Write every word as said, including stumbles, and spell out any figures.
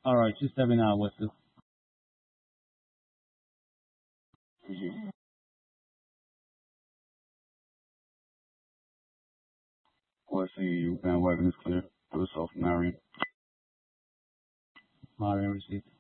All right, two seventy-nine West. Mm-hmm. Let's see, you bandwagon is clear. Do it self Marion. Marion received.